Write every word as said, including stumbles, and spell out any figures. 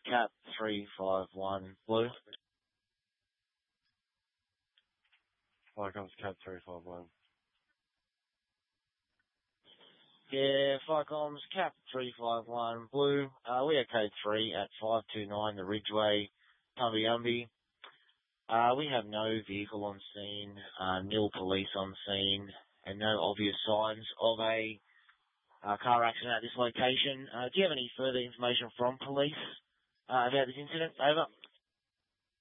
Cap three five one Blue. Flycom's Cap three five one. Yeah, Flycom's Cap three five one Blue. Uh, we are code three at five two nine The Ridgeway, Tumby Uh, we have no vehicle on scene, uh, nil police on scene, and no obvious signs of a uh, car accident at this location. Uh, do you have any further information from police uh, about this incident? Over.